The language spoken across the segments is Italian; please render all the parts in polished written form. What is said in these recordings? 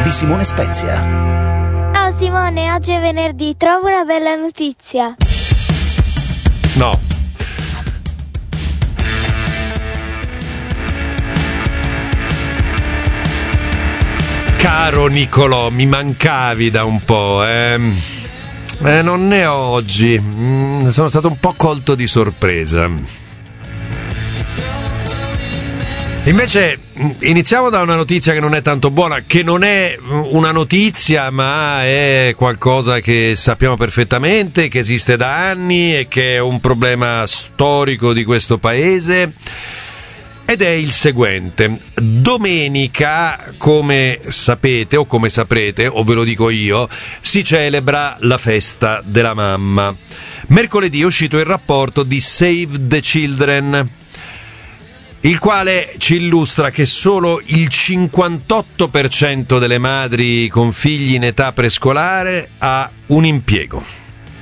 di Simone Spezia. Ciao Simone, oggi è venerdì, trovo una bella notizia. No. Caro Nicolò, mi mancavi da un po', non ne ho oggi. Sono stato un po' colto di sorpresa. Invece iniziamo da una notizia che non è tanto buona, che non è una notizia ma è qualcosa che sappiamo perfettamente, che esiste da anni e che è un problema storico di questo paese. Ed è il seguente: domenica, come sapete o come saprete, o ve lo dico io, si celebra la festa della mamma. Mercoledì è uscito il rapporto di Save the Children, il quale ci illustra che solo il 58% delle madri con figli in età prescolare ha un impiego.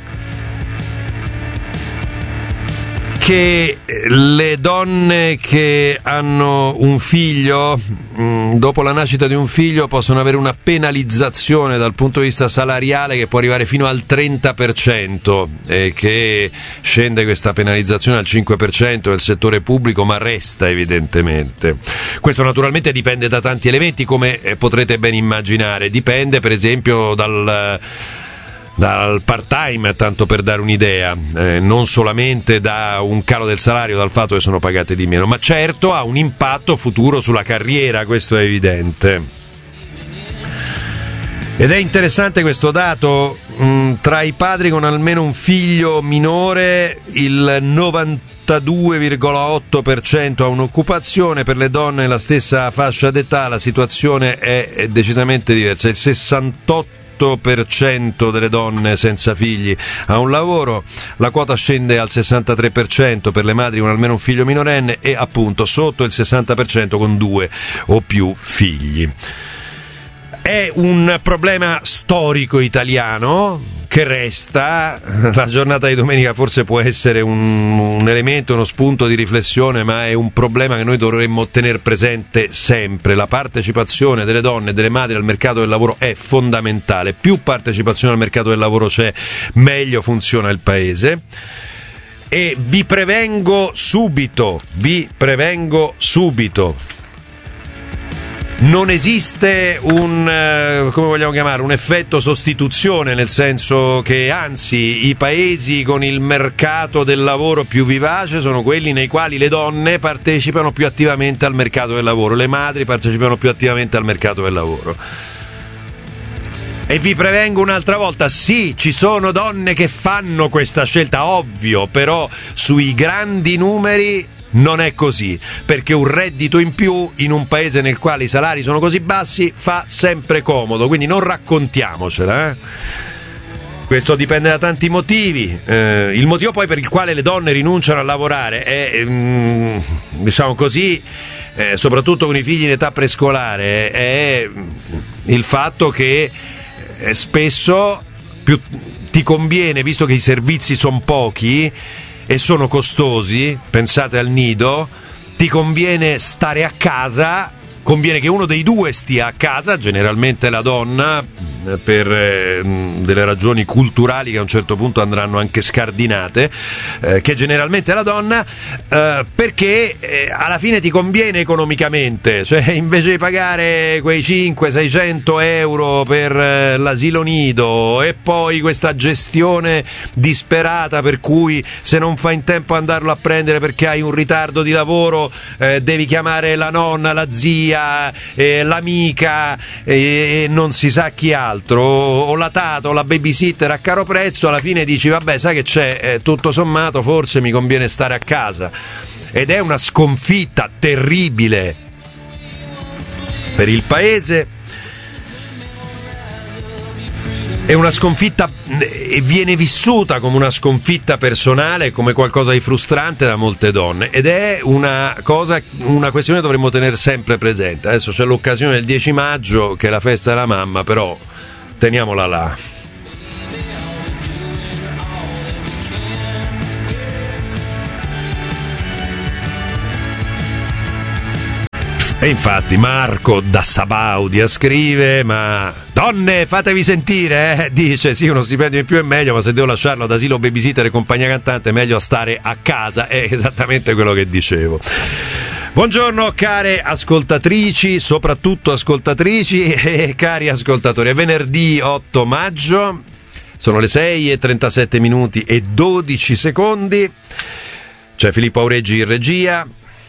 Che le donne che hanno un figlio, dopo la nascita di un figlio, possono avere una penalizzazione dal punto di vista salariale che può arrivare fino al 30%, e che scende questa penalizzazione al 5% nel settore pubblico, ma resta evidentemente. Questo naturalmente dipende da tanti elementi, come potrete ben immaginare. Dipende per esempio dal part-time, tanto per dare un'idea, non solamente da un calo del salario, dal fatto che sono pagate di meno, ma certo ha un impatto futuro sulla carriera, questo è evidente. Ed è interessante questo dato: tra i padri con almeno un figlio minore il 92,8% ha un'occupazione. Per le donne nella stessa fascia d'età la situazione è decisamente diversa. Il 68% delle donne senza figli ha un lavoro, la quota scende al 63% per le madri con almeno un figlio minorenne e appunto sotto il 60% con 2 o più figli. È un problema storico italiano che resta. La giornata di domenica forse può essere un elemento, uno spunto di riflessione, ma è un problema che noi dovremmo tenere presente sempre. La partecipazione delle donne e delle madri al mercato del lavoro è fondamentale. Più partecipazione al mercato del lavoro c'è, meglio funziona il paese. E vi prevengo subito, non esiste come vogliamo chiamare, un effetto sostituzione, nel senso che anzi i paesi con il mercato del lavoro più vivace sono quelli nei quali le donne partecipano più attivamente al mercato del lavoro, le madri partecipano più attivamente al mercato del lavoro. E vi prevengo un'altra volta, sì, ci sono donne che fanno questa scelta, ovvio, però sui grandi numeri non è così, perché un reddito in più in un paese nel quale i salari sono così bassi fa sempre comodo, quindi non raccontiamocela, Questo dipende da tanti motivi. Il motivo poi per il quale le donne rinunciano a lavorare è, diciamo così, soprattutto con i figli in età prescolare, è il fatto che spesso più ti conviene, visto che i servizi sono pochi e sono costosi, pensate al nido, ti conviene stare a casa, conviene che uno dei due stia a casa, generalmente la donna, per delle ragioni culturali che a un certo punto andranno anche scardinate, che generalmente è la donna, perché alla fine ti conviene economicamente, cioè invece di pagare quei 500-600 euro per l'asilo nido e poi questa gestione disperata per cui se non fai in tempo a andarlo a prendere perché hai un ritardo di lavoro, devi chiamare la nonna, la zia, l'amica e non si sa chi altro, o la tata o la babysitter a caro prezzo, alla fine dici vabbè, sai che c'è, tutto sommato forse mi conviene stare a casa. Ed è una sconfitta terribile per il paese, è una sconfitta e viene vissuta come una sconfitta personale, come qualcosa di frustrante da molte donne, ed è una questione che dovremmo tenere sempre presente. Adesso c'è l'occasione del 10 maggio che è la festa della mamma, però teniamola là. E infatti Marco da Sabaudia scrive: ma donne, fatevi sentire, dice sì, uno stipendio in più è meglio, ma se devo lasciarlo ad asilo, babysitter e compagnia cantante è meglio stare a casa. È esattamente quello che dicevo. Buongiorno care ascoltatrici, soprattutto ascoltatrici, e cari ascoltatori. È venerdì 8 maggio, sono le 6:37 e 12 secondi. C'è Filippo Aureggi in regia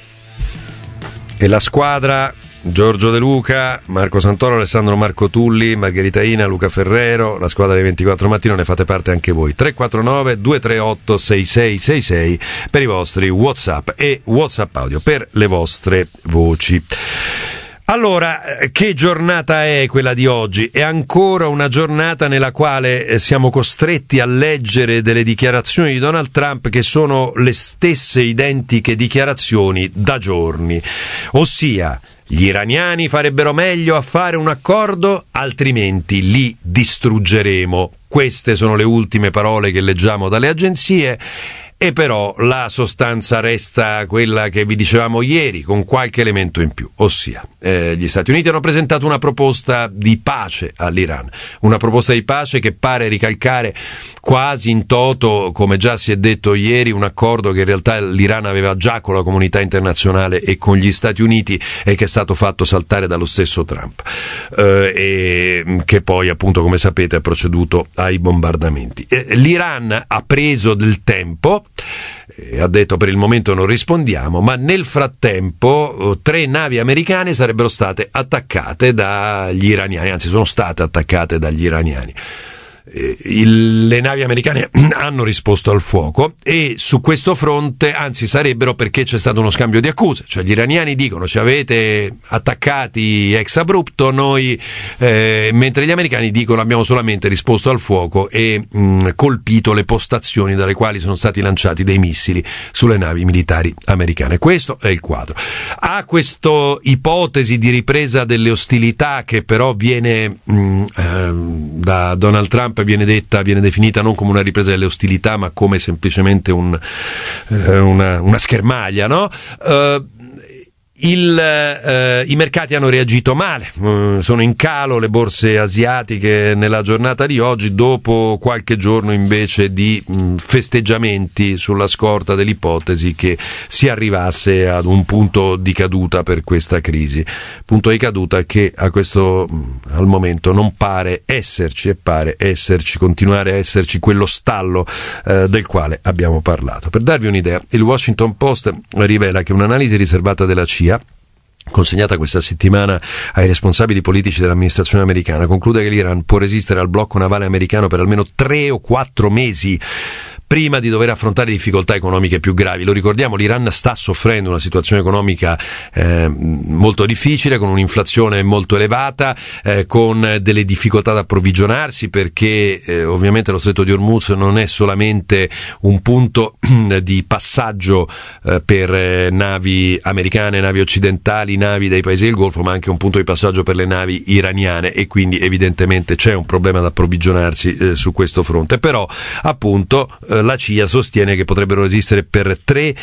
e la squadra: Giorgio De Luca, Marco Santoro, Alessandro Marco Tulli, Margherita Ina, Luca Ferrero. La squadra dei 24 mattino, ne fate parte anche voi. 349 238 6666 per i vostri WhatsApp e WhatsApp audio per le vostre voci. Allora, che giornata è quella di oggi? È ancora una giornata nella quale siamo costretti a leggere delle dichiarazioni di Donald Trump che sono le stesse identiche dichiarazioni da giorni, ossia: gli iraniani farebbero meglio a fare un accordo, altrimenti li distruggeremo. Queste sono le ultime parole che leggiamo dalle agenzie. E però la sostanza resta quella che vi dicevamo ieri, con qualche elemento in più, ossia gli Stati Uniti hanno presentato una proposta di pace all'Iran, una proposta di pace che pare ricalcare quasi in toto, come già si è detto ieri, un accordo che in realtà l'Iran aveva già con la comunità internazionale e con gli Stati Uniti e che è stato fatto saltare dallo stesso Trump, e che poi appunto, come sapete, ha proceduto ai bombardamenti. L'Iran ha preso del tempo, ha detto per il momento non rispondiamo, ma nel frattempo 3 navi americane sarebbero state attaccate dagli iraniani, anzi sono state attaccate dagli iraniani. Le navi americane hanno risposto al fuoco e su questo fronte, anzi sarebbero, perché c'è stato uno scambio di accuse, cioè gli iraniani dicono ci avete attaccati ex abrupto, noi mentre gli americani dicono abbiamo solamente risposto al fuoco e colpito le postazioni dalle quali sono stati lanciati dei missili sulle navi militari americane. Questo è il quadro. A questa ipotesi di ripresa delle ostilità, che però viene da Donald Trump viene definita non come una ripresa delle ostilità, ma come semplicemente una schermaglia, no? I mercati hanno reagito male, sono in calo le borse asiatiche nella giornata di oggi, dopo qualche giorno invece di festeggiamenti sulla scorta dell'ipotesi che si arrivasse ad un punto di caduta per questa crisi, punto di caduta che al momento non pare esserci, e pare esserci, continuare a esserci quello stallo del quale abbiamo parlato. Per darvi un'idea, il Washington Post rivela che un'analisi riservata della CIA, consegnata questa settimana ai responsabili politici dell'amministrazione americana, conclude che l'Iran può resistere al blocco navale americano per almeno 3 o 4 mesi prima di dover affrontare difficoltà economiche più gravi. Lo ricordiamo, l'Iran sta soffrendo una situazione economica molto difficile, con un'inflazione molto elevata, con delle difficoltà ad approvvigionarsi, perché ovviamente lo stretto di Hormuz non è solamente un punto di passaggio per navi americane, navi occidentali, navi dei paesi del Golfo, ma anche un punto di passaggio per le navi iraniane, e quindi evidentemente c'è un problema ad approvvigionarsi su questo fronte. Però appunto la CIA sostiene che potrebbero resistere per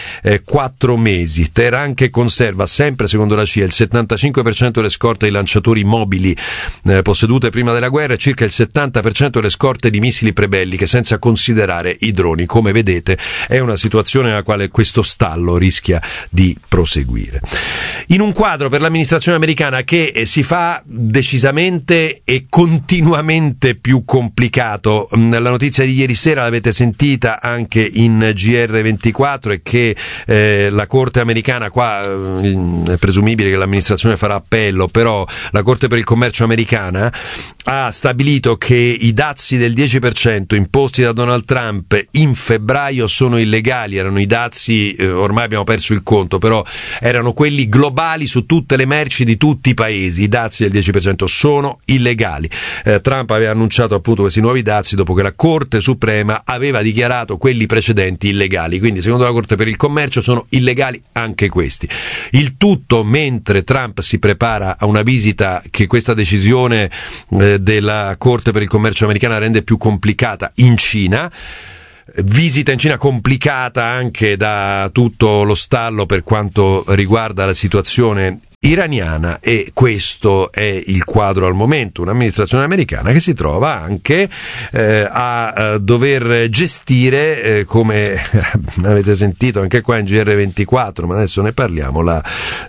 3-4 mesi. Teheran, che conserva, sempre secondo la CIA, il 75% delle scorte di lanciatori mobili possedute prima della guerra e circa il 70% delle scorte di missili prebelliche, senza considerare i droni. Come vedete, è una situazione nella quale questo stallo rischia di proseguire. In un quadro per l'amministrazione americana che si fa decisamente e continuamente più complicato. La notizia di ieri sera l'avete sentita anche in GR24, e che la Corte americana, qua è presumibile che l'amministrazione farà appello, però la Corte per il commercio americana ha stabilito che i dazi del 10% imposti da Donald Trump in febbraio sono illegali. Erano i dazi, ormai abbiamo perso il conto, però erano quelli globali su tutte le merci di tutti i paesi. I dazi del 10% sono illegali. Trump aveva annunciato appunto questi nuovi dazi dopo che la Corte Suprema aveva dichiarato quelli precedenti illegali, quindi secondo la Corte per il commercio sono illegali anche questi. Il tutto mentre Trump si prepara a una visita che questa decisione della Corte per il commercio americana rende più complicata in Cina. Visita in Cina complicata anche da tutto lo stallo per quanto riguarda la situazione iraniana, e questo è il quadro al momento. Un'amministrazione americana che si trova anche a dover gestire, come avete sentito anche qua in GR24, ma adesso ne parliamo, la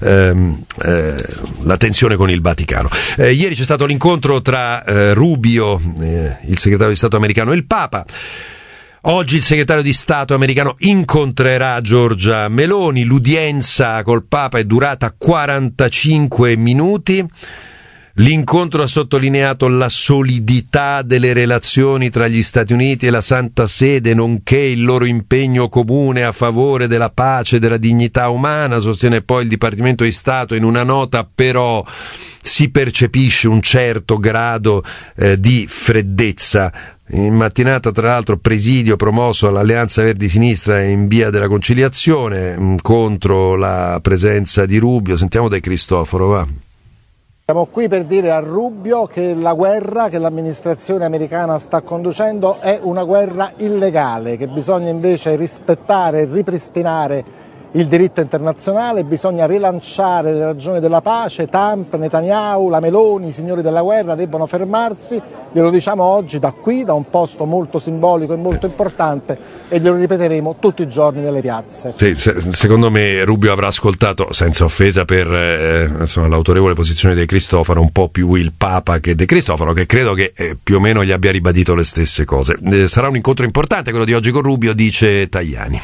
tensione con il Vaticano. Ieri c'è stato l'incontro tra Rubio, il segretario di Stato americano, e il Papa. Oggi il segretario di Stato americano incontrerà Giorgia Meloni. L'udienza col Papa è durata 45 minuti. L'incontro ha sottolineato la solidità delle relazioni tra gli Stati Uniti e la Santa Sede, nonché il loro impegno comune a favore della pace e della dignità umana, sostiene poi il Dipartimento di Stato in una nota. Però si percepisce un certo grado di freddezza. In mattinata, tra l'altro, presidio promosso all'Alleanza Verdi Sinistra in via della Conciliazione contro la presenza di Rubio. Sentiamo De Cristoforo, va. Siamo qui per dire a Rubio che la guerra che l'amministrazione americana sta conducendo è una guerra illegale, che bisogna invece rispettare e ripristinare il diritto internazionale, bisogna rilanciare le ragioni della pace. Trump, Netanyahu, la Meloni, i signori della guerra debbono fermarsi. Glielo diciamo oggi da qui, da un posto molto simbolico e molto importante, e glielo ripeteremo tutti i giorni nelle piazze. Sì, secondo me Rubio avrà ascoltato, senza offesa per l'autorevole posizione di Cristoforo, un po' più il Papa che De Cristoforo, che credo che più o meno gli abbia ribadito le stesse cose. Sarà un incontro importante quello di oggi con Rubio, dice Tajani.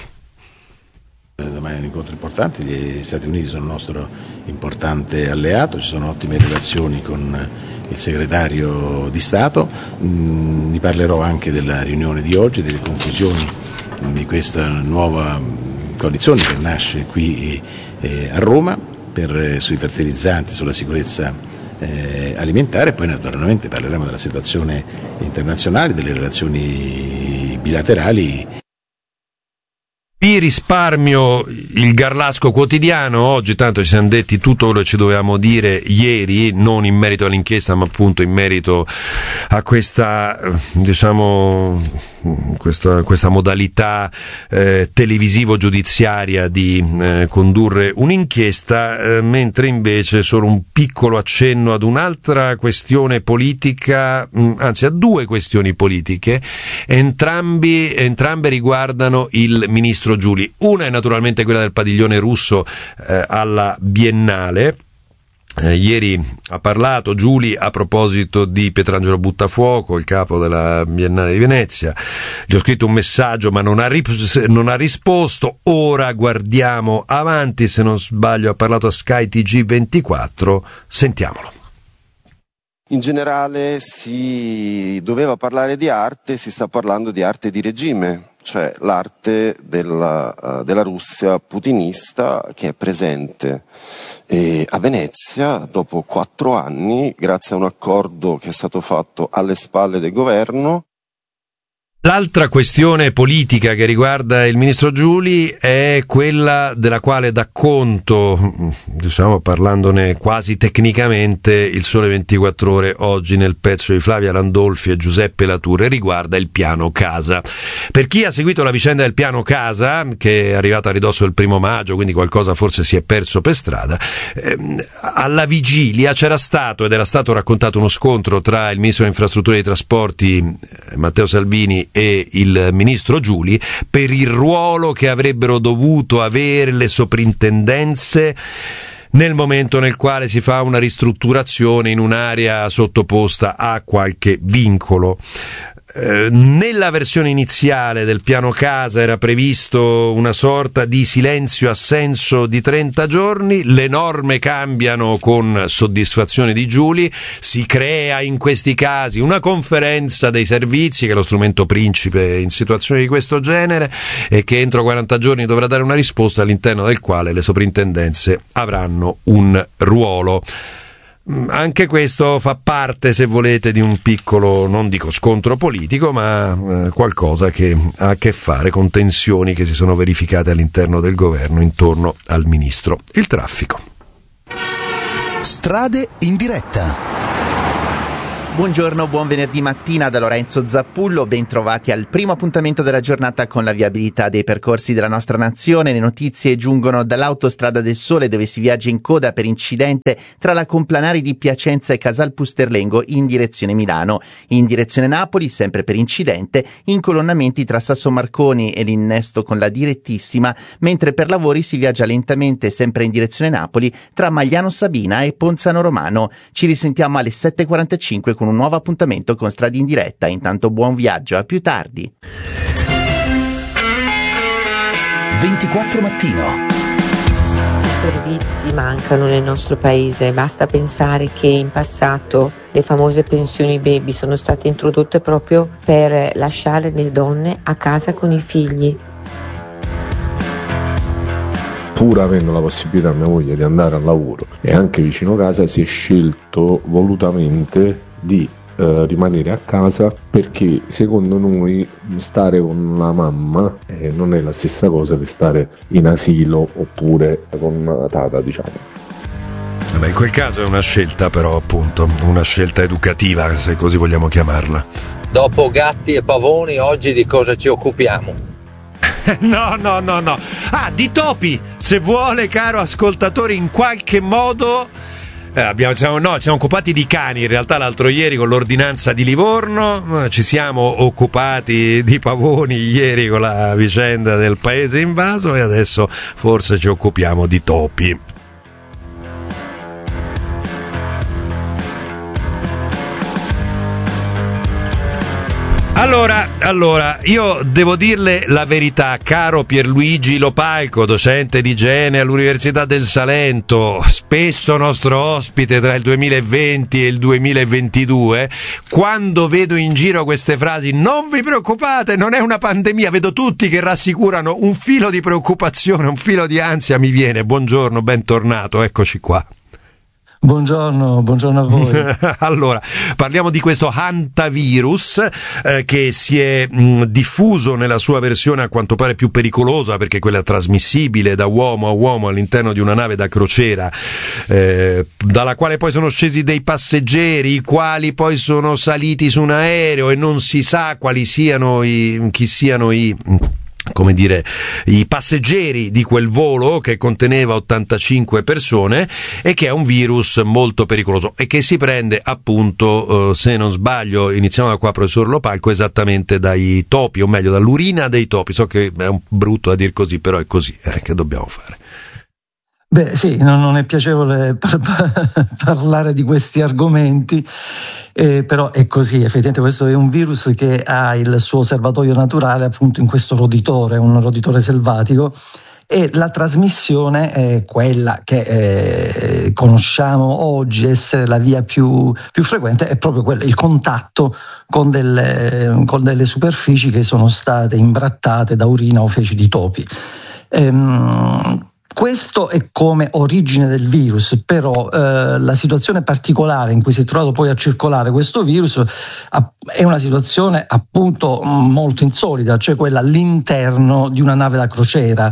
Domani è un incontro importante, gli Stati Uniti sono il nostro importante alleato, ci sono ottime relazioni con il segretario di Stato. Vi parlerò anche della riunione di oggi, delle conclusioni di questa nuova coalizione che nasce qui a Roma sui fertilizzanti, sulla sicurezza alimentare. Poi naturalmente parleremo della situazione internazionale, delle relazioni bilaterali. Vi risparmio il Garlasco quotidiano. Oggi tanto ci siamo detti tutto quello che ci dovevamo dire ieri, non in merito all'inchiesta ma appunto in merito a questa, questa modalità televisivo-giudiziaria di condurre un'inchiesta, mentre invece solo un piccolo accenno ad un'altra questione politica, anzi a due questioni politiche, entrambe riguardano il ministro Giuli. Una è naturalmente quella del padiglione russo alla Biennale. Ieri ha parlato Giuli a proposito di Pietrangelo Buttafuoco, il capo della Biennale di Venezia. Gli ho scritto un messaggio ma non ha risposto. Ora guardiamo avanti, se non sbaglio ha parlato a Sky TG24, sentiamolo. In generale si doveva parlare di arte, si sta parlando di arte di regime, cioè l'arte della Russia putinista che è presente a Venezia dopo 4 anni, grazie a un accordo che è stato fatto alle spalle del governo. L'altra questione politica che riguarda il ministro Giuli è quella della quale dà conto, parlandone quasi tecnicamente, il Sole 24 Ore oggi nel pezzo di Flavia Landolfi e Giuseppe Lature, riguarda il piano casa. Per chi ha seguito la vicenda del piano casa, che è arrivata a ridosso del 1 maggio, quindi qualcosa forse si è perso per strada, alla vigilia c'era stato ed era stato raccontato uno scontro tra il ministro delle infrastrutture e dei trasporti Matteo Salvini e il ministro Giuli per il ruolo che avrebbero dovuto avere le soprintendenze nel momento nel quale si fa una ristrutturazione in un'area sottoposta a qualche vincolo. Nella versione iniziale del piano casa era previsto una sorta di silenzio assenso di 30 giorni, le norme cambiano con soddisfazione di Giuli, si crea in questi casi una conferenza dei servizi, che è lo strumento principe in situazioni di questo genere, e che entro 40 giorni dovrà dare una risposta, all'interno del quale le soprintendenze avranno un ruolo. Anche questo fa parte, se volete, di un piccolo, non dico scontro politico, ma qualcosa che ha a che fare con tensioni che si sono verificate all'interno del governo intorno al ministro. Il traffico. Strade in diretta. Buongiorno, buon venerdì mattina da Lorenzo Zappullo, ben trovati al primo appuntamento della giornata con la viabilità dei percorsi della nostra nazione. Le notizie giungono dall'Autostrada del Sole, dove si viaggia in coda per incidente tra la Complanari di Piacenza e Casal Pusterlengo in direzione Milano. In direzione Napoli, sempre per incidente, incolonnamenti tra Sassomarconi e l'innesto con la direttissima, mentre per lavori si viaggia lentamente sempre in direzione Napoli tra Magliano Sabina e Ponzano Romano. Ci risentiamo alle 7.45 con un nuovo appuntamento con Strade in Diretta. Intanto buon viaggio, a più tardi. 24 Mattino. I servizi mancano nel nostro paese, basta pensare che in passato le famose pensioni baby sono state introdotte proprio per lasciare le donne a casa con i figli. Pur avendo la possibilità mia moglie di andare al lavoro e anche vicino casa, si è scelto volutamente di rimanere a casa, perché secondo noi stare con la mamma non è la stessa cosa che stare in asilo oppure con una tata, diciamo. Beh, in quel caso è una scelta, però, appunto, una scelta educativa, se così vogliamo chiamarla. Dopo gatti e pavoni, oggi di cosa ci occupiamo? No. Di topi, se vuole, caro ascoltatore, in qualche modo. Siamo occupati di cani. In realtà l'altro ieri con l'ordinanza di Livorno, ci siamo occupati di pavoni ieri con la vicenda del paese invaso, e adesso forse ci occupiamo di topi. Allora, io devo dirle la verità, caro Pierluigi Lopalco, docente di igiene all'Università del Salento, spesso nostro ospite tra il 2020 e il 2022, quando vedo in giro queste frasi, non vi preoccupate, non è una pandemia, vedo tutti che rassicurano, un filo di preoccupazione, un filo di ansia mi viene. Buongiorno, bentornato, eccoci qua. Buongiorno a voi. Allora, parliamo di questo hantavirus che si è diffuso nella sua versione a quanto pare più pericolosa, perché quella trasmissibile da uomo a uomo all'interno di una nave da crociera, dalla quale poi sono scesi dei passeggeri, i quali poi sono saliti su un aereo e non si sa chi siano i passeggeri di quel volo, che conteneva 85 persone, e che è un virus molto pericoloso e che si prende, appunto, se non sbaglio, iniziamo da qua, professor Lopalco, esattamente dai topi, o meglio dall'urina dei topi. So che è un brutto a dir così, però è così, che dobbiamo fare? Beh sì, non è piacevole parlare di questi argomenti, però è così. Effettivamente questo è un virus che ha il suo serbatoio naturale appunto in questo roditore, un roditore selvatico, e la trasmissione è quella che conosciamo oggi essere la via più frequente, è proprio quella, il contatto con delle superfici che sono state imbrattate da urina o feci di topi. Questo è come origine del virus, però la situazione particolare in cui si è trovato poi a circolare questo virus è una situazione appunto molto insolita, cioè quella all'interno di una nave da crociera,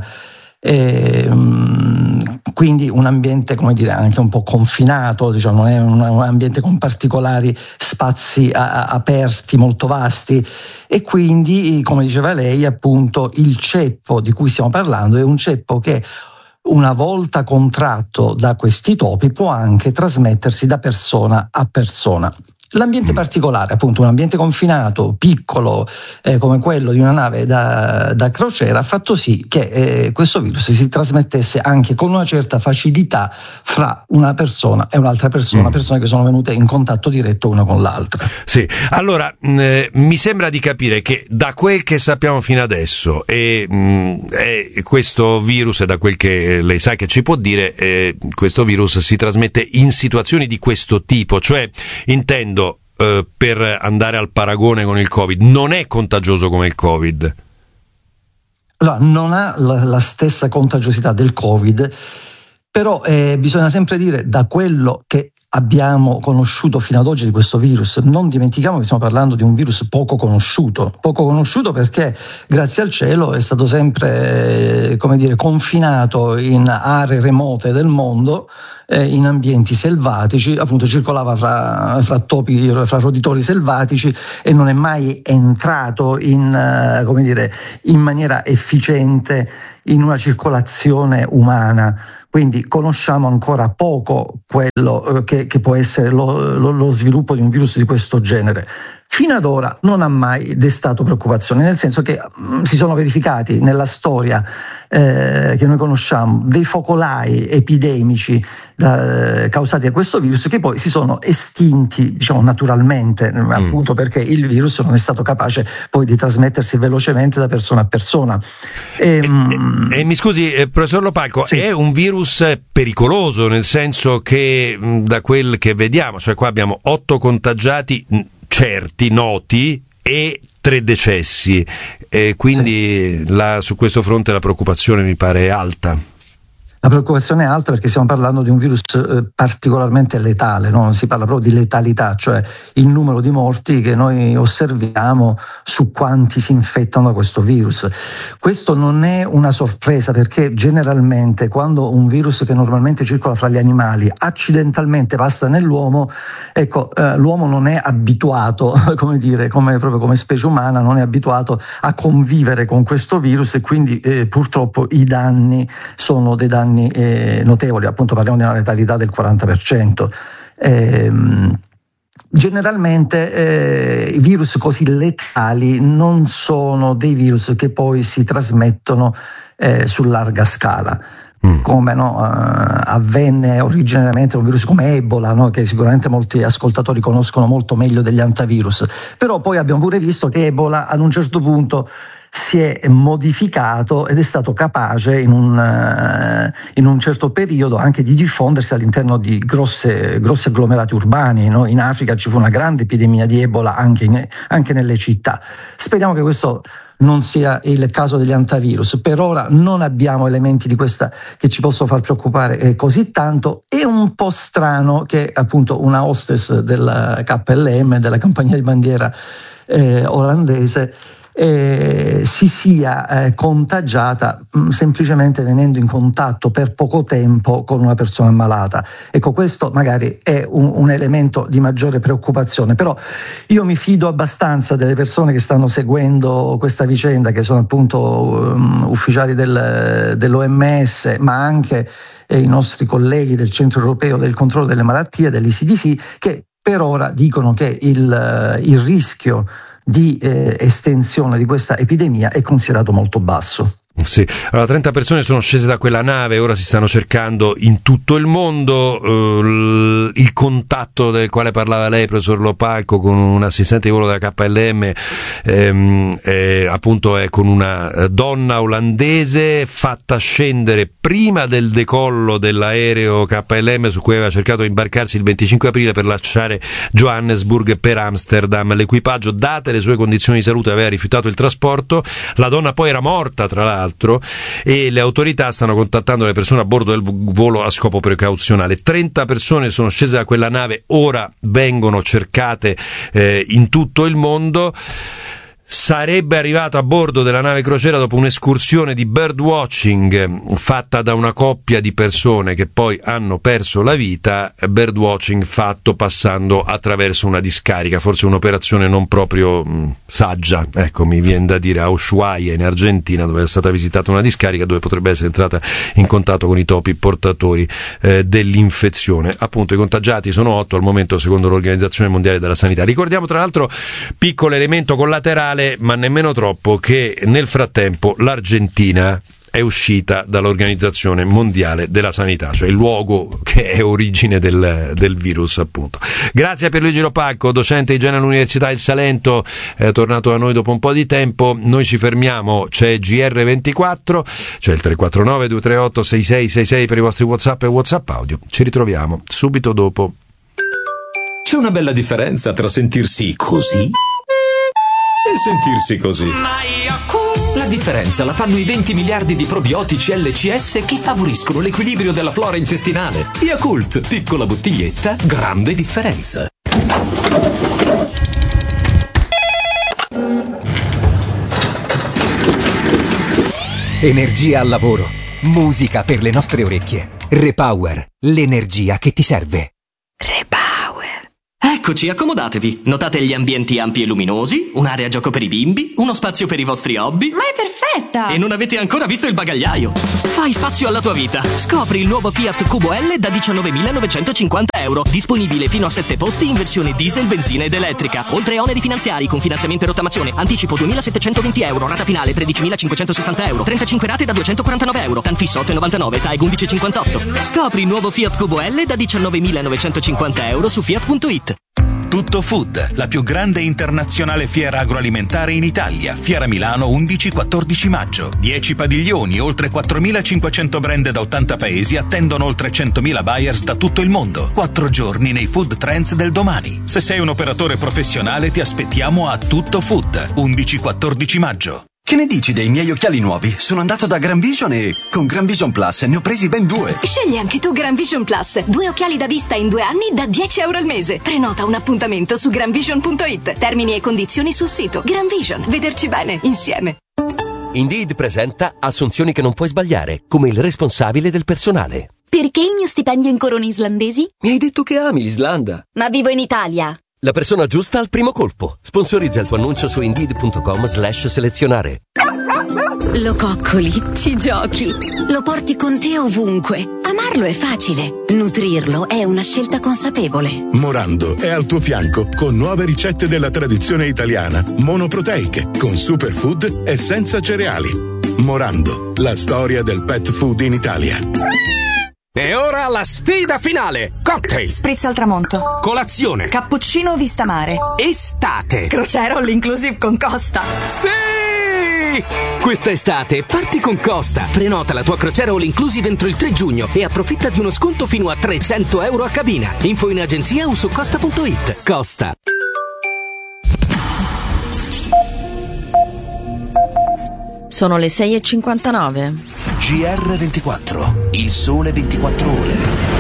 quindi un ambiente, come dire, anche un po' confinato, diciamo, non è un ambiente con particolari spazi aperti molto vasti, e quindi, come diceva lei, appunto il ceppo di cui stiamo parlando è un ceppo che, una volta contratto da questi topi, può anche trasmettersi da persona a persona. L'ambiente particolare, appunto un ambiente confinato, piccolo, come quello di una nave da crociera, ha fatto sì che questo virus si trasmettesse anche con una certa facilità fra una persona e un'altra persone che sono venute in contatto diretto una con l'altra. Sì, allora mi sembra di capire che da quel che sappiamo fino adesso questo virus, e da quel che lei sa che ci può dire, questo virus si trasmette in situazioni di questo tipo, cioè intendo, per andare al paragone con il Covid, non è contagioso come il Covid? Allora, non ha la stessa contagiosità del Covid, però bisogna sempre dire, da quello che abbiamo conosciuto fino ad oggi di questo virus, non dimentichiamo che stiamo parlando di un virus poco conosciuto perché grazie al cielo è stato sempre, come dire, confinato in aree remote del mondo, in ambienti selvatici, appunto circolava fra topi, fra roditori selvatici, e non è mai entrato in maniera efficiente in una circolazione umana. Quindi conosciamo ancora poco quello che può essere lo sviluppo di un virus di questo genere. Fino ad ora non ha mai destato preoccupazione, nel senso che si sono verificati nella storia che noi conosciamo dei focolai epidemici causati da questo virus che poi si sono estinti, diciamo, naturalmente, appunto perché il virus non è stato capace poi di trasmettersi velocemente da persona a persona. Mi scusi, professor Lopalco, sì. È un virus pericoloso, nel senso che da quel che vediamo, cioè qua abbiamo 8 contagiati certi, noti, e 3 decessi, quindi sì. Su questo fronte la preoccupazione mi pare alta. La preoccupazione è alta perché stiamo parlando di un virus particolarmente letale, no? Si parla proprio di letalità, cioè il numero di morti che noi osserviamo su quanti si infettano da questo virus. Questo non è una sorpresa, perché generalmente quando un virus che normalmente circola fra gli animali accidentalmente passa nell'uomo, ecco, l'uomo non è abituato, proprio come specie umana, non è abituato a convivere con questo virus, e quindi purtroppo i danni sono dei danni notevoli, appunto parliamo di una letalità del 40%. Generalmente i virus così letali non sono dei virus che poi si trasmettono su larga scala. Come avvenne originariamente un virus come Ebola, no? Che sicuramente molti ascoltatori conoscono molto meglio degli antivirus, però poi abbiamo pure visto che Ebola ad un certo punto si è modificato ed è stato capace in un certo periodo anche di diffondersi all'interno di grossi agglomerati urbani, no? In Africa ci fu una grande epidemia di Ebola anche nelle città. Speriamo che questo non sia il caso degli antivirus. Per ora non abbiamo elementi di questa che ci possono far preoccupare così tanto. È un po' strano che appunto una hostess della KLM, della compagnia di bandiera olandese, si sia contagiata semplicemente venendo in contatto per poco tempo con una persona ammalata. Ecco, questo magari è un elemento di maggiore preoccupazione, però io mi fido abbastanza delle persone che stanno seguendo questa vicenda, che sono appunto ufficiali dell'OMS, ma anche i nostri colleghi del Centro Europeo del Controllo delle Malattie, dell'ECDC, che per ora dicono che il rischio di estensione di questa epidemia è considerato molto basso. Sì, allora 30 persone sono scese da quella nave, ora si stanno cercando in tutto il mondo. Il contatto del quale parlava lei, professor Lopalco, con un assistente di volo della KLM appunto è con una donna olandese fatta scendere prima del decollo dell'aereo KLM su cui aveva cercato di imbarcarsi il 25 aprile per lasciare Johannesburg per Amsterdam. L'equipaggio, date le sue condizioni di salute, aveva rifiutato il trasporto. La donna poi era morta, tra l'altro, e le autorità stanno contattando le persone a bordo del volo a scopo precauzionale. 30 persone sono scese da quella nave, ora vengono cercate in tutto il mondo. Sarebbe arrivato a bordo della nave crociera dopo un'escursione di birdwatching fatta da una coppia di persone che poi hanno perso la vita. Birdwatching fatto passando attraverso una discarica, forse un'operazione non proprio saggia, ecco, mi viene da dire, a Ushuaia in Argentina, dove è stata visitata una discarica dove potrebbe essere entrata in contatto con i topi portatori dell'infezione. Appunto, i contagiati sono 8 al momento, secondo l'Organizzazione Mondiale della Sanità. Ricordiamo tra l'altro, piccolo elemento collaterale, ma nemmeno troppo, che nel frattempo l'Argentina è uscita dall'Organizzazione Mondiale della Sanità, cioè il luogo che è origine del virus, appunto. Grazie a Pierluigi Lopalco, docente di igiene all'Università del Salento, è tornato da noi dopo un po' di tempo. Noi ci fermiamo, c'è GR24, cioè il 349 238 6666 per i vostri WhatsApp e WhatsApp audio. Ci ritroviamo subito dopo. C'è una bella differenza tra sentirsi così e sentirsi così. La differenza la fanno i 20 miliardi di probiotici LCS che favoriscono l'equilibrio della flora intestinale. Yakult, piccola bottiglietta, grande differenza. Energia al lavoro. Musica per le nostre orecchie. Repower, l'energia che ti serve. Eccoci, accomodatevi. Notate gli ambienti ampi e luminosi, un'area gioco per i bimbi, uno spazio per i vostri hobby. Ma è perfetta! E non avete ancora visto il bagagliaio. Fai spazio alla tua vita. Scopri il nuovo Fiat Cubo L da 19.950 euro. Disponibile fino a 7 posti in versione diesel, benzina ed elettrica. Oltre a oneri finanziari con finanziamento e rottamazione. Anticipo 2.720 euro. Rata finale 13.560 euro. 35 rate da 249 euro. TAN fisso 8,99. TAEG 11,58. Scopri il nuovo Fiat Cubo L da 19.950 euro su Fiat.it. Tutto Food, la più grande internazionale fiera agroalimentare in Italia. Fiera Milano 11-14 maggio. 10 padiglioni, oltre 4.500 brand da 80 paesi attendono oltre 100.000 buyers da tutto il mondo. 4 giorni nei food trends del domani. Se sei un operatore professionale ti aspettiamo a Tutto Food, 11-14 maggio. Che ne dici dei miei occhiali nuovi? Sono andato da Gran Vision e con Gran Vision Plus ne ho presi ben 2. Scegli anche tu Gran Vision Plus. 2 occhiali da vista in 2 anni da 10 euro al mese. Prenota un appuntamento su granvision.it. Termini e condizioni sul sito. Gran Vision. Vederci bene, insieme. Indeed presenta assunzioni che non puoi sbagliare, come il responsabile del personale. Perché il mio stipendio in corone islandesi? Mi hai detto che ami l'Islanda. Ma vivo in Italia. La persona giusta al primo colpo. Sponsorizza il tuo annuncio su Indeed.com/selezionare. Lo coccoli, ci giochi, lo porti con te ovunque. Amarlo è facile, nutrirlo è una scelta consapevole. Morando è al tuo fianco con nuove ricette della tradizione italiana, monoproteiche, con superfood e senza cereali. Morando, la storia del pet food in Italia. E ora la sfida finale. Cocktail, spritz al tramonto, colazione, cappuccino vista mare, estate, crociera all inclusive con Costa. Sì! Questa estate parti con Costa. Prenota la tua crociera all inclusive entro il 3 giugno e approfitta di uno sconto fino a 300 euro a cabina. Info in agenzia o su costa.it. Costa. Sono le 6:59. GR24, il sole 24 ore.